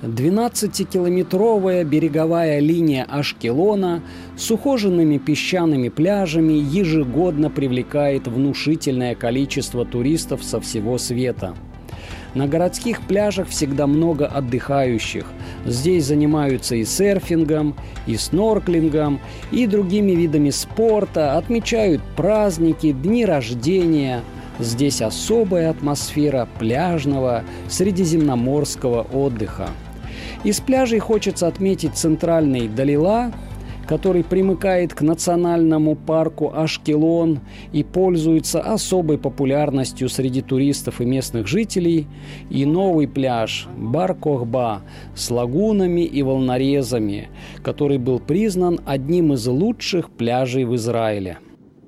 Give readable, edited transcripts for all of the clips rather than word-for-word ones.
12-километровая береговая линия Ашкелона с ухоженными песчаными пляжами ежегодно привлекает внушительное количество туристов со всего света. На городских пляжах всегда много отдыхающих. Здесь занимаются и серфингом, и снорклингом, и другими видами спорта, отмечают праздники, дни рождения. Здесь особая атмосфера пляжного средиземноморского отдыха. Из пляжей хочется отметить центральный Далила, который примыкает к национальному парку Ашкелон и пользуется особой популярностью среди туристов и местных жителей, и новый пляж Бар-Кохба с лагунами и волнорезами, который был признан одним из лучших пляжей в Израиле.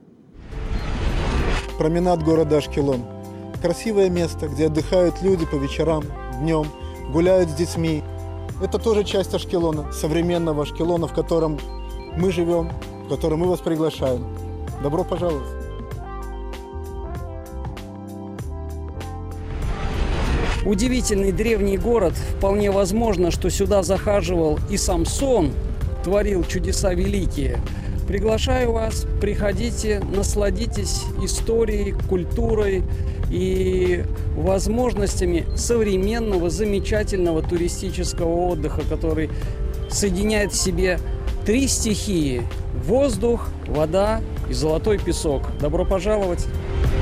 Променад города Ашкелон. Красивое место, где отдыхают люди по вечерам, днем, гуляют с детьми. Это тоже часть Ашкелона, современного Ашкелона, в котором мы живем, в который мы вас приглашаем. Добро пожаловать! Удивительный древний город. Вполне возможно, что сюда захаживал и Самсон, творил чудеса великие. Приглашаю вас, приходите, насладитесь историей, культурой и возможностями современного, замечательного туристического отдыха, который соединяет в себе 3 стихии – воздух, вода и золотой песок. Добро пожаловать!